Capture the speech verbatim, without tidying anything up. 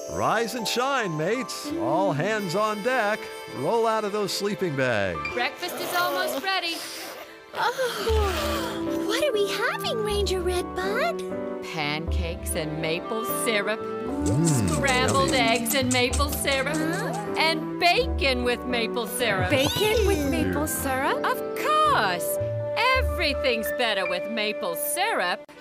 Rise and shine, mates. All hands on deck. Roll out of those sleeping bags. Breakfast is almost ready. Oh, what are we having, Ranger Redbud? Pancakes and maple syrup. Mm, Scrambled yummy. eggs and maple syrup. Huh? And bacon with maple syrup. Bacon with maple syrup? Of course. Everything's better with maple syrup.